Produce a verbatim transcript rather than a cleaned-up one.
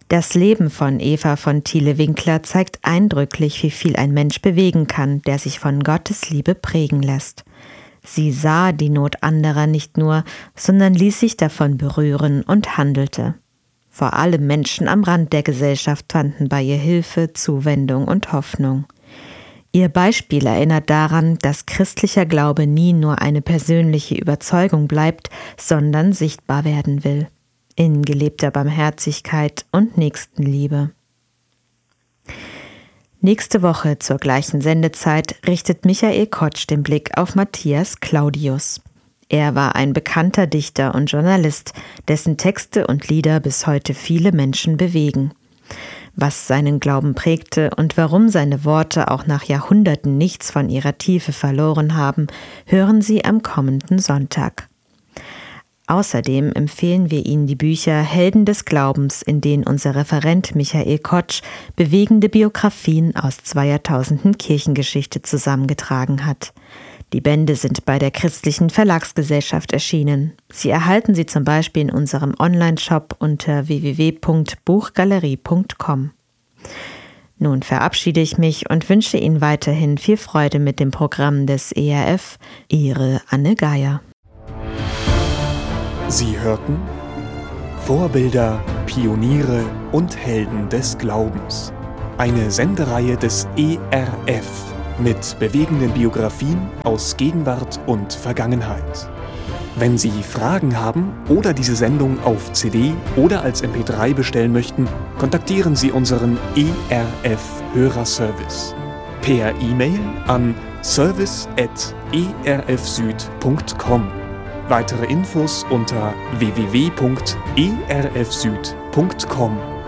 Das Leben von Eva von Thiele-Winkler zeigt eindrücklich, wie viel ein Mensch bewegen kann, der sich von Gottes Liebe prägen lässt. Sie sah die Not anderer nicht nur, sondern ließ sich davon berühren und handelte. Vor allem Menschen am Rand der Gesellschaft fanden bei ihr Hilfe, Zuwendung und Hoffnung. Ihr Beispiel erinnert daran, dass christlicher Glaube nie nur eine persönliche Überzeugung bleibt, sondern sichtbar werden will. In gelebter Barmherzigkeit und Nächstenliebe. Nächste Woche zur gleichen Sendezeit richtet Michael Kotsch den Blick auf Matthias Claudius. Er war ein bekannter Dichter und Journalist, dessen Texte und Lieder bis heute viele Menschen bewegen. Was seinen Glauben prägte und warum seine Worte auch nach Jahrhunderten nichts von ihrer Tiefe verloren haben, hören Sie am kommenden Sonntag. Außerdem empfehlen wir Ihnen die Bücher Helden des Glaubens, in denen unser Referent Michael Kotsch bewegende Biografien aus zwei Jahrtausenden Kirchengeschichte zusammengetragen hat. Die Bände sind bei der Christlichen Verlagsgesellschaft erschienen. Sie erhalten sie zum Beispiel in unserem Online-Shop unter w w w punkt buchgalerie punkt com. Nun verabschiede ich mich und wünsche Ihnen weiterhin viel Freude mit dem Programm des E R F. Ihre Anne Geier. Sie hörten Vorbilder, Pioniere und Helden des Glaubens. Eine Sendereihe des E R F mit bewegenden Biografien aus Gegenwart und Vergangenheit. Wenn Sie Fragen haben oder diese Sendung auf C D oder als M P drei bestellen möchten, kontaktieren Sie unseren E R F-Hörerservice per E-Mail an service at e r f süd punkt com. Weitere Infos unter w w w punkt e r f süd punkt com.